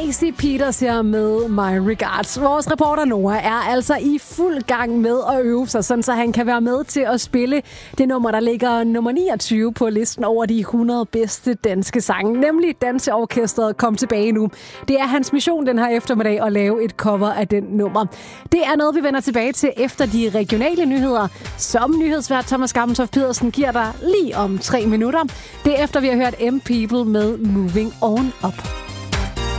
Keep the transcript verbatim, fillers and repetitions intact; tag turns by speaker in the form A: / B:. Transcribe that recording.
A: Casey Peters her med My Regards. Vores reporter Noah er altså i fuld gang med at øve sig, sådan så han kan være med til at spille det nummer, der ligger nummer niogtyve på listen over de hundrede bedste danske sange, nemlig Danseorkestret Kom Tilbage Nu. Det er hans mission den her eftermiddag at lave et cover af den nummer. Det er noget, vi vender tilbage til efter de regionale nyheder, som nyhedsvært Thomas Gammeltoft Pedersen giver dig lige om tre minutter. Det er efter, vi har hørt M People med Moving On Up.